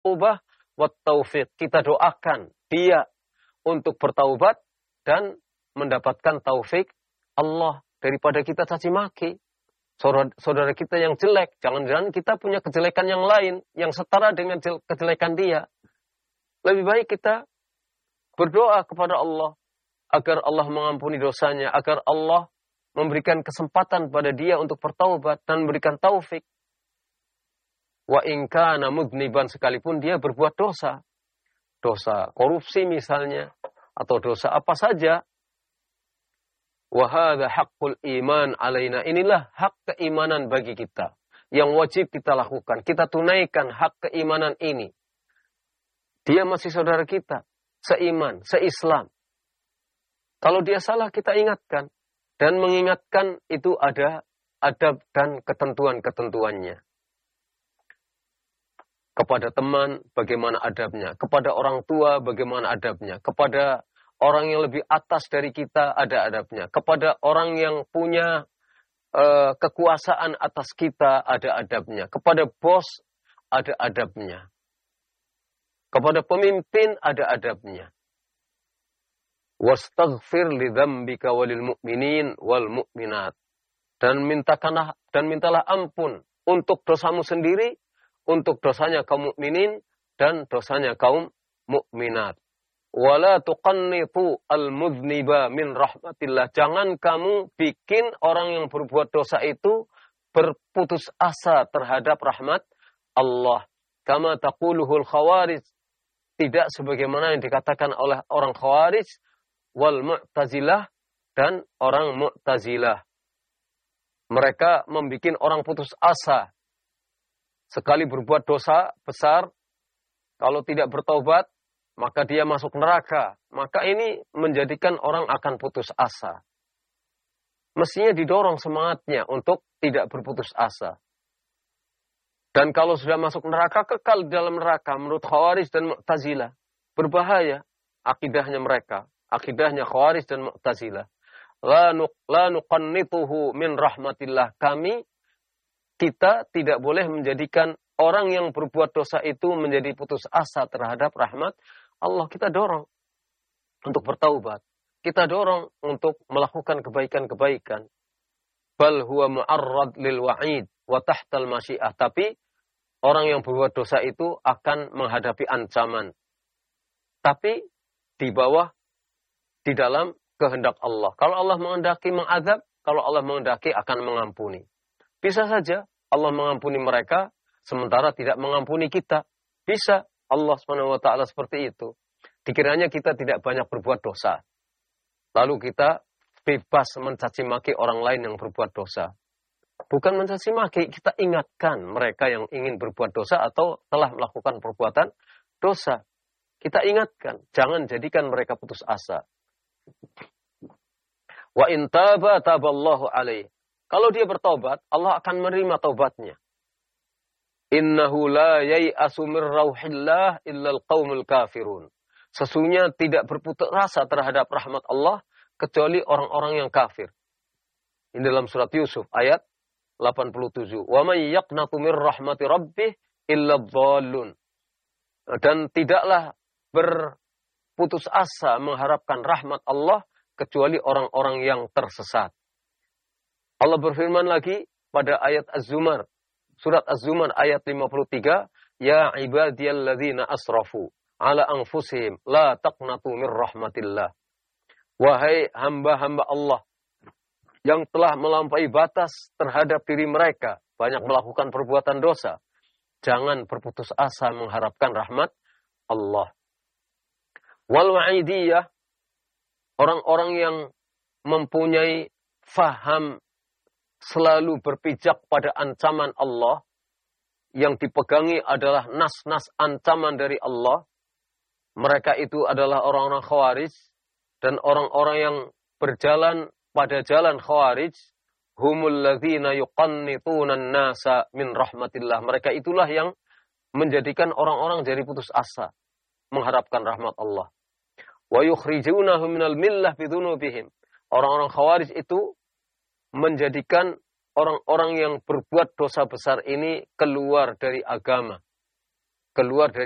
taubah wat taufiq. Kita doakan dia untuk bertaubat dan mendapatkan taufik Allah daripada kita caci maki saudara kita yang jelek. Jangan-jangan kita punya kejelekan yang lain yang setara dengan kejelekan dia. Lebih baik kita berdoa kepada Allah agar Allah mengampuni dosanya, agar Allah memberikan kesempatan pada dia untuk bertaubat dan memberikan taufik. Wa in kana mudniban, sekalipun dia berbuat dosa. Dosa korupsi misalnya, atau dosa apa saja. Wa hadza haqqul iman alaina. Inilah hak keimanan bagi kita yang wajib kita lakukan. Kita tunaikan hak keimanan ini. Dia masih saudara kita, seiman, seislam. Kalau dia salah kita ingatkan, dan mengingatkan itu ada adab dan ketentuan-ketentuannya. Kepada teman, bagaimana adabnya. Kepada orang tua, bagaimana adabnya. Kepada orang yang lebih atas dari kita, ada adabnya. Kepada orang yang punya kekuasaan atas kita, ada adabnya. Kepada bos, ada adabnya. Kepada pemimpin, ada adabnya. Wastaghfir li dzambika walil mu'minin wal mu'minat. Dan mintalah ampun untuk dosamu sendiri, untuk dosanya kaum mukminin dan dosanya kaum mukminat. Wala tuqannitu al-mudhniba min rahmatillah. Jangan kamu bikin orang yang berbuat dosa itu berputus asa terhadap rahmat Allah. Kama taquluhul khawarij. Tidak sebagaimana yang dikatakan oleh orang khawarij wal mu'tazilah dan orang mu'tazilah. Mereka membuat orang putus asa. Sekali berbuat dosa besar, kalau tidak bertobat, maka dia masuk neraka. Maka ini menjadikan orang akan putus asa. Mestinya didorong semangatnya untuk tidak berputus asa. Dan kalau sudah masuk neraka, kekal di dalam neraka. Menurut Khawarij dan Mu'tazilah. Berbahaya akidahnya mereka. Akidahnya Khawarij dan Mu'tazilah. La nuqannituhu min rahmatillah. Kita tidak boleh menjadikan orang yang berbuat dosa itu menjadi putus asa terhadap rahmat Allah. Kita dorong untuk bertaubat. Kita dorong untuk melakukan kebaikan-kebaikan. Bal huwa mu'arrad lil wa'id wa tahtal masyiah. Tapi orang yang berbuat dosa itu akan menghadapi ancaman. Tapi di bawah, di dalam kehendak Allah. Kalau Allah menghendaki mengazab, kalau Allah menghendaki akan mengampuni. Bisa saja Allah mengampuni mereka, sementara tidak mengampuni kita. Bisa Allah SWT seperti itu. Dikiranya kita tidak banyak berbuat dosa. Lalu kita bebas mencaci maki orang lain yang berbuat dosa. Bukan mencaci maki, kita ingatkan mereka yang ingin berbuat dosa atau telah melakukan perbuatan dosa. Kita ingatkan, jangan jadikan mereka putus asa. Wa in taba taballahu alaihi. Kalau dia bertobat, Allah akan menerima taubatnya. Innahu la yai'asu mir rauhillah illal qaumul kafirun. Sesungguhnya tidak berputus asa terhadap rahmat Allah kecuali orang-orang yang kafir. Ini dalam surat Yusuf ayat 87. Wa may yaqnatu mir rahmati rabbih illa dhallun. Dan tidaklah berputus asa mengharapkan rahmat Allah kecuali orang-orang yang tersesat. Allah berfirman lagi pada ayat Az-Zumar. Surat Az-Zumar ayat 53. Ya ibadiyalladzina asrafu ala anfusihim la taqnatu mir rahmatillah. Wahai hamba-hamba Allah yang telah melampaui batas terhadap diri mereka, banyak melakukan perbuatan dosa, jangan berputus asa mengharapkan rahmat Allah. Wal wa'idiyah, orang-orang yang mempunyai faham selalu berpijak pada ancaman Allah, yang dipegangi adalah nas-nas ancaman dari Allah. Mereka itu adalah orang-orang Khawarij, dan orang-orang yang berjalan pada jalan Khawarij, humul ladzina yuqannituna an-nasa min rahmatillah. Mereka itulah yang menjadikan orang-orang jadi putus asa mengharapkan rahmat Allah. Wa yukhrijunahum minal millah bidunubihim. Orang-orang Khawarij itu menjadikan orang-orang yang berbuat dosa besar ini keluar dari agama. Keluar dari